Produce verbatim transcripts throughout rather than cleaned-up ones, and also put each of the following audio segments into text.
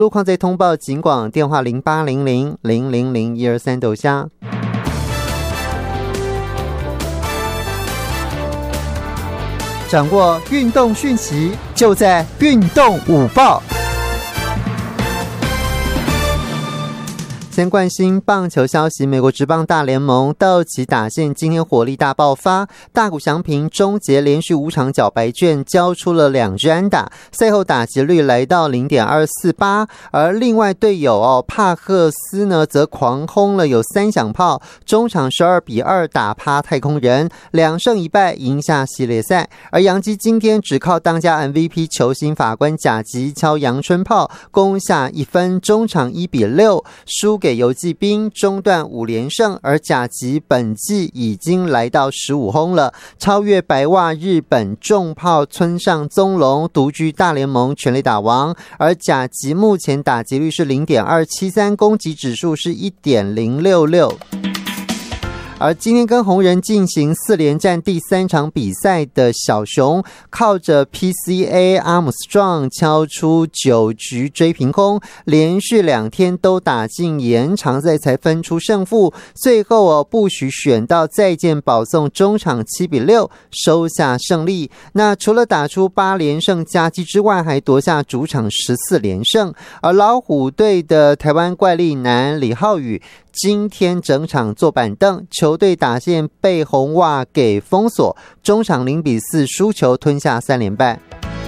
路况在通报警广电话零八零零零零零一二三豆虾。掌握运动讯息，就在运动午报。先关心棒球消息，美国职棒大联盟道奇打线今天火力大爆发，大谷翔平终结连续五场缴白卷，交出了两支安打，赛后打击率来到 零点二四八， 而另外队友哦帕克斯呢则狂轰了有三响炮，中场十二比二打趴太空人，两胜一败赢下系列赛。而洋基今天只靠当家 M V P 球星法官甲吉敲阳春炮攻下一分，中场一比六输给游骑兵，中断五连胜，而甲级本季已经来到十五轰了，超越白袜日本重炮村上宗隆，独居大联盟全垒打王。而甲级目前打击率是 零点二七三， 攻击指数是 一点零六六。而今天跟红人进行四连战第三场比赛的小熊，靠着 P C A Armstrong 敲出九局追平轰，连续两天都打进延长赛才分出胜负，最后哦不许选到再见保送，中场七比六收下胜利。那除了打出八连胜佳绩之外，还夺下主场十四连胜。而老虎队的台湾怪力男李浩宇今天整场坐板凳，球队打线被红袜给封锁，中场零比四输球，吞下三连败。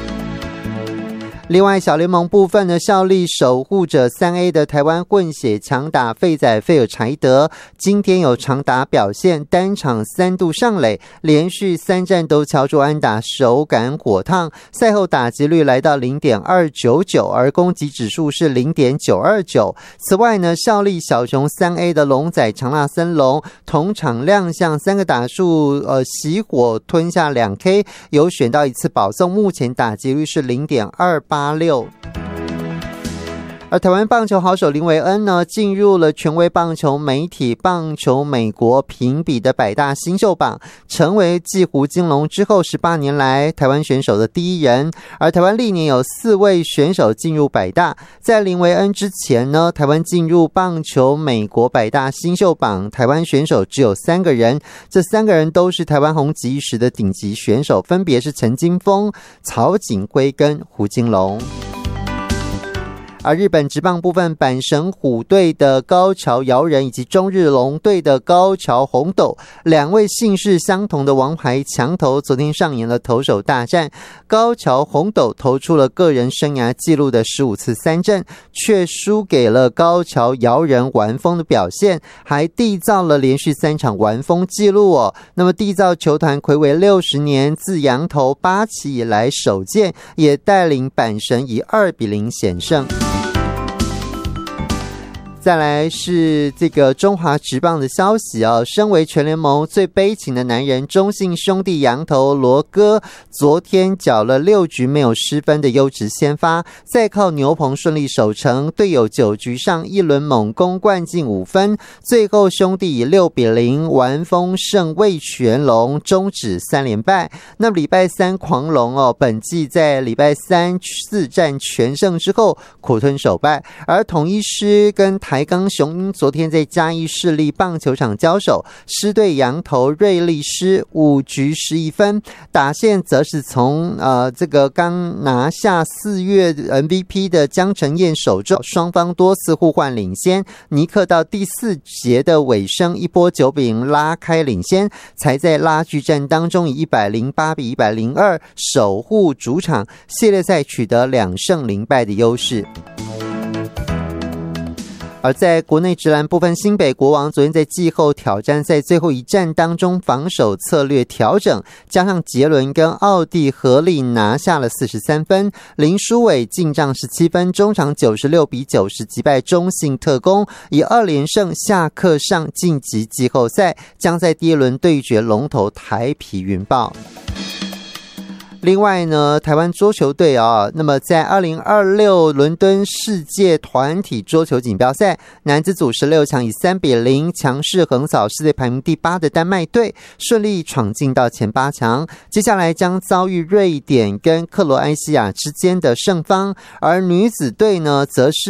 另外小联盟部分呢，效力守护者 三 A 的台湾混血强打费仔费尔柴德今天有长打表现，单场三度上垒，连续三战都敲出安打，手感火烫，赛后打击率来到 零点二九九， 而攻击指数是 零点九二九。 此外呢，效力小熊 三 A 的龙仔长纳森龙同场亮相，三个打数呃熄火吞下 两 K， 有选到一次保送，目前打击率是 零点二八六。而台湾棒球好手林维恩呢，进入了权威棒球媒体棒球美国评比的百大新秀榜，成为继胡金龙之后十八年来台湾选手的第一人。而台湾历年有四位选手进入百大，在林维恩之前呢，台湾进入棒球美国百大新秀榜，台湾选手只有三个人，这三个人都是台湾红极一时的顶级选手，分别是陈金锋、曹景圭跟胡金龙。而日本职棒部分，阪神虎队的高桥遥人以及中日龙队的高桥宏斗，两位姓氏相同的王牌强投昨天上演了投手大战。高桥宏斗投出了个人生涯纪录的十五次三振，却输给了高桥遥人完封的表现，还缔造了连续三场完封纪录哦。那么缔造球团睽违六十年自洋投八期以来首见，也带领阪神以二比零险胜。再来是这个中华职棒的消息啊，身为全联盟最悲情的男人，中信兄弟洋投罗哥昨天缴了六局没有失分的优质先发，再靠牛棚顺利守成，队友九局上一轮猛攻灌进五分，最后兄弟以六比零完封胜味全龙，终止三连败。那礼拜三狂龙哦，本季在礼拜三四战全胜之后苦吞首败，而统一狮跟台钢雄鹰昨天在嘉义市立棒球场交手，狮队洋投瑞力狮五局十一分，打线则是从呃这个刚拿下四月 M V P 的江承彦手中，双方多次互换领先，尼克到第四节的尾声一波九比零拉开领先，才在拉锯战当中以一百零八比一百零二守护主场，系列赛取得两胜零败的优势。而在国内职篮部分，新北国王昨天在季后挑战赛最后一战当中防守策略调整，加上杰伦跟奥蒂合力拿下了四十三分，林书伟进账十七分，中场九十六比九十击败中信特攻，以二连胜下课上晋级季后赛，将在第一轮对决龙头台啤云豹。另外呢，台湾桌球队啊，那么在二零二六伦敦世界团体桌球锦标赛男子组十六强以三比零强势横扫世界排名第八的丹麦队，顺利闯进到前八强，接下来将遭遇瑞典跟克罗埃西亚之间的胜方，而女子队呢则是